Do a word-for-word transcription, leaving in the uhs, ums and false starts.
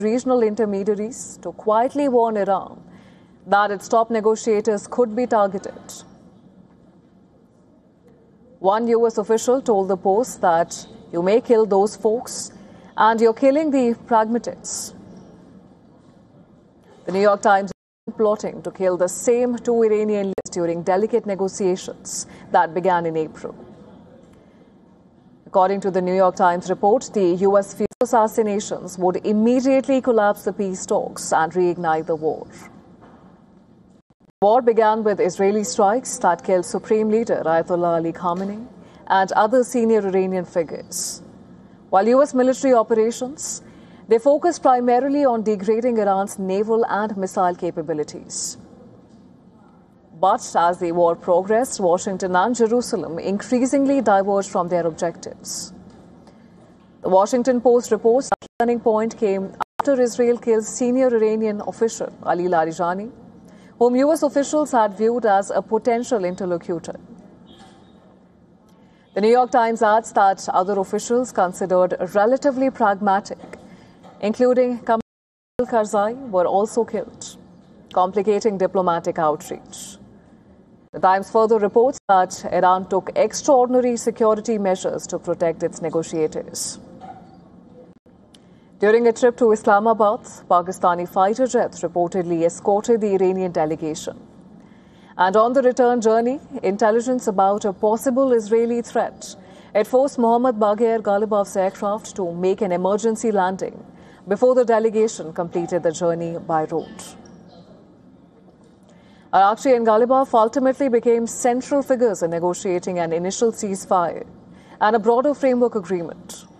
regional intermediaries to quietly warn Iran that its top negotiators could be targeted. One U S official told the Post that you may kill those folks and you're killing the pragmatics. The New York Times is plotting to kill the same two Iranian leaders during delicate negotiations that began in April. According to the New York Times report, the U S feared assassinations would immediately collapse the peace talks and reignite the war. The war began with Israeli strikes that killed Supreme Leader Ayatollah Ali Khamenei and other senior Iranian figures. While U S military operations, they focused primarily on degrading Iran's naval and missile capabilities. But as the war progressed, Washington and Jerusalem increasingly diverged from their objectives. The Washington Post reports that the turning point came after Israel killed senior Iranian official Ali Larijani, whom U S officials had viewed as a potential interlocutor. The New York Times adds that other officials considered relatively pragmatic, including Kamal Karzai, were also killed, complicating diplomatic outreach. The Times further reports that Iran took extraordinary security measures to protect its negotiators. During a trip to Islamabad, Pakistani fighter jets reportedly escorted the Iranian delegation. And on the return journey, intelligence about a possible Israeli threat it forced Mohammad Bagher Ghalibaf's aircraft to make an emergency landing before the delegation completed the journey by road. Arakchi and Ghalibaf ultimately became central figures in negotiating an initial ceasefire and a broader framework agreement.